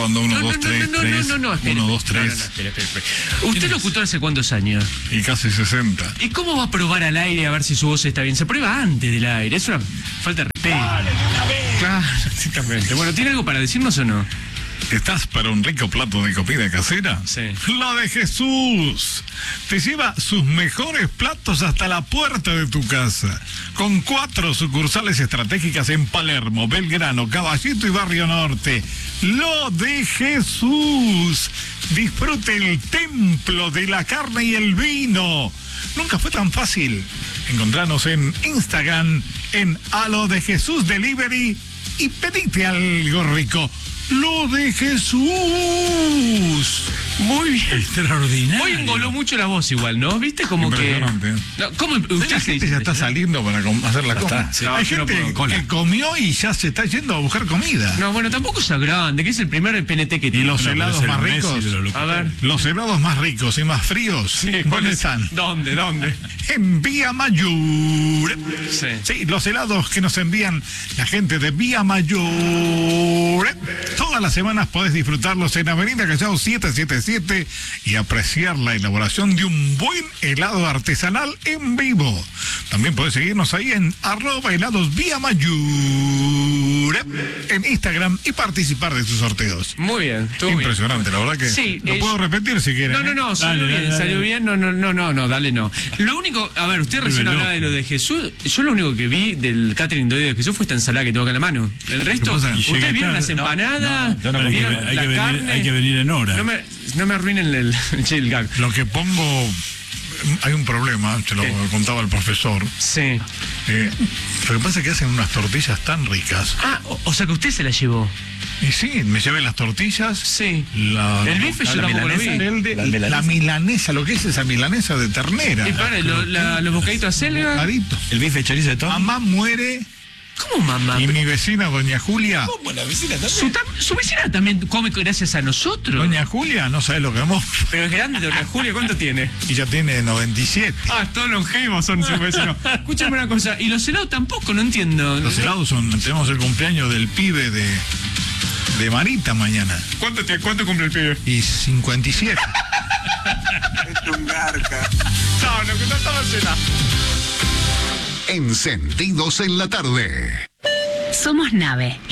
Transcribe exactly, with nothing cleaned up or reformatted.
Cuando uno, No, dos, no, tres, no, no, tres, no, no, no, espere, uno, dos, no, no, tres, no, espere, espere, espere. ¿Usted es locutor hace cuántos años? y casi sesenta. ¿Y cómo va a probar al aire a ver si su voz está bien? Se prueba antes del aire, es una falta de respeto. Claro, exactamente. Bueno, ¿tiene algo para decirnos o no? ¿Estás para un rico plato de comida casera? Sí. La de Jesús. Te lleva sus mejores platos hasta la puerta de tu casa. Con cuatro sucursales estratégicas en Palermo, Belgrano, Caballito y Barrio Norte. Lo de Jesús. Disfrute el templo de la carne y el vino. Nunca fue tan fácil. Encontrarnos en Instagram en A Lo de Jesús Delivery y pedite algo rico. Lo de Jesús. Muy bien. Extraordinario. Hoy engoló mucho la voz igual, ¿no? ¿Viste? Como que... Impresionante. No, ¿cómo? ¿Usted La se gente dice? ya está saliendo para com- hacer la compra. está, sí. No, Hay yo no gente puedo. que comió y ya se está yendo a buscar comida. No, bueno, tampoco sea grande, que es el primer P N T que Y tiene. los Bueno, helados pero es más el Messi ricos. de los locutores. A ver. Los helados más ricos y más fríos. ¿Dónde ¿cuáles? están? ¿Dónde? ¿Dónde? En Vía Mayor. Sí. Sí, los helados que nos envían la gente de Vía Mayor. Todas las semanas podés disfrutarlos en Avenida Callao setecientos setenta y siete y apreciar la elaboración de un buen helado artesanal en vivo. También podés seguirnos ahí en arroba helados Vía Mayor en Instagram y participar de sus sorteos. Muy bien, estuvo bien. Impresionante, la verdad que Sí, lo eh, puedo repetir si quieren. No, no, ¿eh? no, salió Dale, bien, dale, salió dale. bien, no, no, no, no, no, dale no. Lo único, a ver, usted recién Vuelve hablaba de loco. lo de Jesús, yo lo único que vi del catering de hoy de Jesús fue esta ensalada que tengo acá en la mano. El resto, pasa? Y ¿ustedes llega vieron las tarde. No, empanadas? no, no, hay que- ¿Vieron hay la que venir- carne? hay que venir en hora. No me, no me arruinen el, el, el gag. Lo que pongo, hay un problema, se lo ¿Qué? contaba el profesor. Sí. Eh, lo que pasa es que hacen unas tortillas tan ricas. Ah, o, o sea que usted se la llevó. Y sí, me llevé las tortillas. Sí. La, El bife yo la tampoco lo vi. milanesa, el de- La la, milanesa. milanesa, lo que es esa milanesa de ternera. Y para, lo- la- los bocaditos a selga. Adicto. El bife chorizo de todo. Mamá muere ¿Cómo mamá? y mi vecina, doña Julia. ¿Cómo la vecina Su, tam- su vecina también come gracias a nosotros. Doña Julia, no sabe lo que hemos. Pero es grande, doña Julia, ¿cuánto tiene? Y ya tiene noventa y siete. Ah, todos longevos son sus vecinos. Escúchame una cosa, y los helados tampoco, no entiendo. Los helados son, tenemos el cumpleaños del pibe de, de Marita mañana. ¿Cuánto, te, ¿Cuánto cumple el pibe? Y cincuenta y siete. No, no, que no estaba cenando. Encendidos en la tarde. Somos Nave,